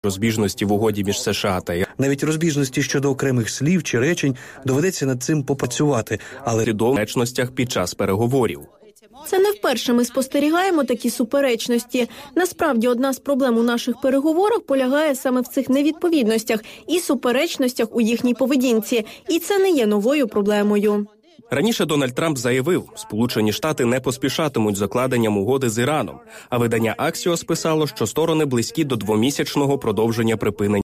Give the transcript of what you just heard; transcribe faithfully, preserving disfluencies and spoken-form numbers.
розбіжності в угоді між США та Іраном. Навіть розбіжності щодо окремих слів чи речень доведеться над цим попрацювати, але до суперечностях під час переговорів. Це не вперше ми спостерігаємо такі суперечності. Насправді, одна з проблем у наших переговорах полягає саме в цих невідповідностях і суперечностях у їхній поведінці. І це не є новою проблемою. Раніше Дональд Трамп заявив, Сполучені Штати не поспішатимуть з укладенням угоди з Іраном, а видання Axios писало, що сторони близькі до двомісячного продовження припинення